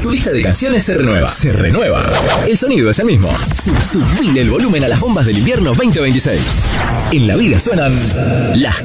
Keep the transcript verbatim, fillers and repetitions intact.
tu lista de canciones se renueva. Se renueva. El sonido es el mismo. Subile el volumen a las bombas del invierno veinte veintiséis. En la vida suenan las